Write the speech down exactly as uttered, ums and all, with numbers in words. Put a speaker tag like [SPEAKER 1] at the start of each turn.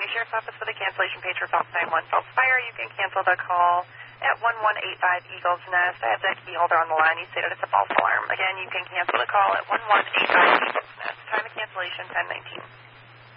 [SPEAKER 1] Sheriff's Office with a cancellation page for Phelps nine one Phelps Fire. You can cancel the call at one one eight five Eagles Nest. I have that key holder on the line. He stated it's a false alarm. Again, you can cancel the call at one one eight five Eagles Nest. Time of cancellation ten nineteen.